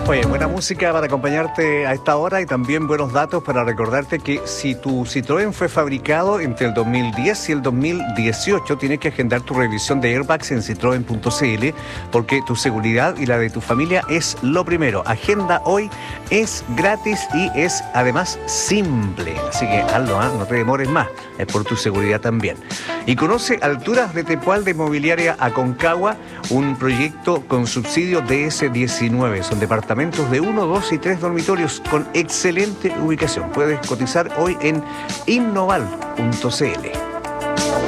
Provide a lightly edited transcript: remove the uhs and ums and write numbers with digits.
Oye, buena música para acompañarte a esta hora y también buenos datos para recordarte que si tu Citroën fue fabricado entre el 2010 y el 2018, tienes que agendar tu revisión de airbags en citroen.cl porque tu seguridad y la de tu familia es lo primero. Agenda hoy, es gratis y es además simple. Así que hazlo, no te demores más, es por tu seguridad también. Y conoce Alturas de Tepual de Inmobiliaria Aconcagua, un proyecto con subsidio DS19. Son departamentos de 1, 2 y 3 dormitorios con excelente ubicación. Puedes cotizar hoy en innoval.cl.